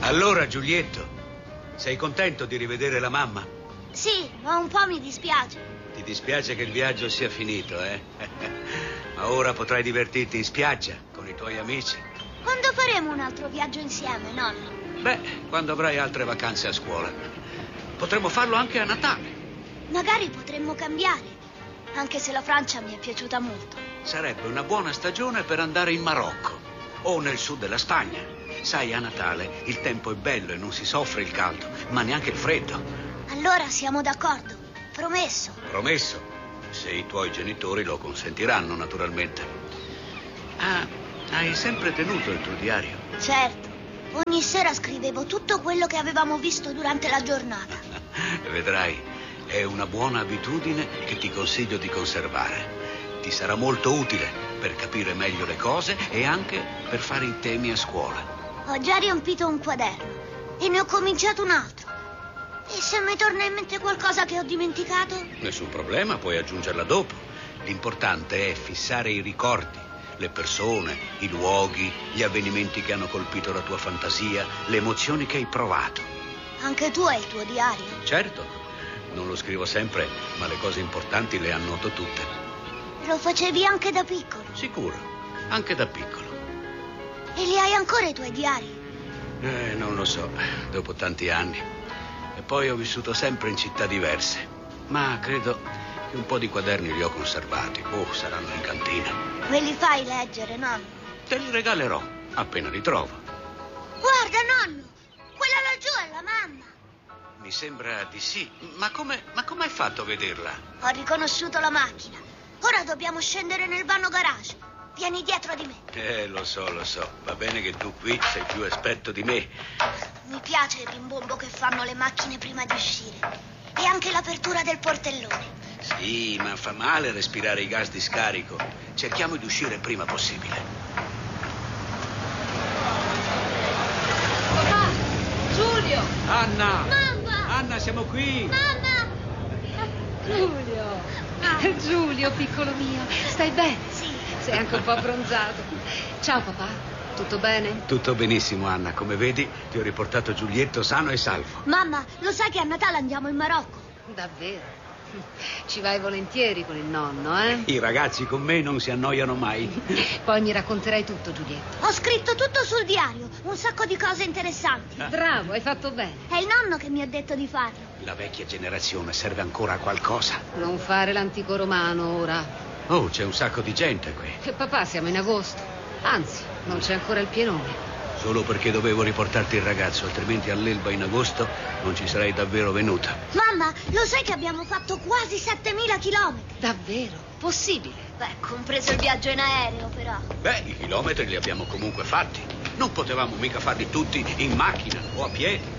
Allora, Giulietto, sei contento di rivedere la mamma? Sì, ma un po' mi dispiace. Ti dispiace che il viaggio sia finito, eh? Ma ora potrai divertirti in spiaggia con i tuoi amici. Quando faremo un altro viaggio insieme, nonno? Beh, quando avrai altre vacanze a scuola. Potremmo farlo anche a Natale. Magari potremmo cambiare, anche se la Francia mi è piaciuta molto. Sarebbe una buona stagione per andare in Marocco o nel sud della Spagna. Sai, a Natale il tempo è bello e non si soffre il caldo, ma neanche il freddo. Allora siamo d'accordo, promesso. Promesso, se i tuoi genitori lo consentiranno, naturalmente. Ah, hai sempre tenuto il tuo diario? Certo, ogni sera scrivevo tutto quello che avevamo visto durante la giornata. Vedrai, è una buona abitudine che ti consiglio di conservare. Ti sarà molto utile per capire meglio le cose e anche per fare i temi a scuola. Ho già riempito un quaderno e ne ho cominciato un altro. E se mi torna in mente qualcosa che ho dimenticato? Nessun problema, puoi aggiungerla dopo. L'importante è fissare i ricordi, le persone, i luoghi, gli avvenimenti che hanno colpito la tua fantasia, le emozioni che hai provato. Anche tu hai il tuo diario? Certo, non lo scrivo sempre, ma le cose importanti le annoto tutte. Lo facevi anche da piccolo? Sicuro, anche da piccolo. E li hai ancora i tuoi diari? Non lo so, dopo tanti anni. E poi ho vissuto sempre in città diverse. Ma credo che un po' di quaderni li ho conservati. Saranno in cantina. Me li fai leggere, nonno? Te li regalerò, appena li trovo. Guarda, nonno! Quella laggiù è la mamma! Mi sembra di sì. Ma come hai fatto a vederla? Ho riconosciuto la macchina. Ora dobbiamo scendere nel vano garage. Vieni dietro di me. Lo so. Va bene che tu qui sei più esperto di me. Mi piace il rimbombo che fanno le macchine prima di uscire. E anche l'apertura del portellone. Sì, ma fa male respirare i gas di scarico. Cerchiamo di uscire il prima possibile. Papà! Giulio! Anna! Mamma! Anna, siamo qui! Mamma! Giulio! Giulio, piccolo mio, stai bene? Sì. Sei anche un po' abbronzato. Ciao papà, tutto bene? Tutto benissimo, Anna. Come vedi, ti ho riportato Giulietto sano e salvo. Mamma, lo sai che a Natale andiamo in Marocco? Davvero? Ci vai volentieri con il nonno, eh? I ragazzi con me non si annoiano mai. Poi mi racconterai tutto, Giulietto. Ho scritto tutto sul diario, un sacco di cose interessanti. Bravo, hai fatto bene. È il nonno che mi ha detto di farlo. La vecchia generazione serve ancora a qualcosa. Non fare l'antico romano ora. Oh, c'è un sacco di gente qui. E papà, siamo in agosto. Anzi, non c'è ancora il pienone. Solo perché dovevo riportarti il ragazzo, altrimenti all'Elba in agosto non ci sarei davvero venuta. Mamma, lo sai che abbiamo fatto quasi 7.000 chilometri? Davvero? Possibile? Beh, compreso il viaggio in aereo, però. Beh, i chilometri li abbiamo comunque fatti. Non potevamo mica farli tutti in macchina o a piedi.